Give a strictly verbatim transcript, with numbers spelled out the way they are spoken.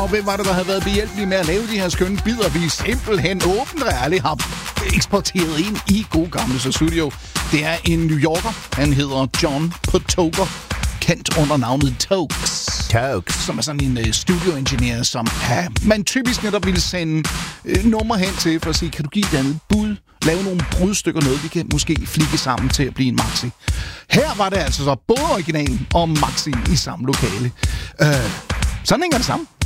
Og hvem var det, der havde været behjælpelig med at lave de her skønne bidder, vi simpelthen åbent og ærligt har eksporteret ind i god gamle studio? Det er en New Yorker. Han hedder John Potoker, kendt under navnet Tokes. Tokes. Som er sådan en uh, studioingeniør, som uh, man typisk netop ville sende uh, nummer hen til, for at sige, kan du give et andet bud? Lave nogle brudstykker, noget vi kan måske flikke sammen til at blive en maxi. Her var det altså så både originalen og maxi i samme lokale. Uh, sådan hænger det sammen.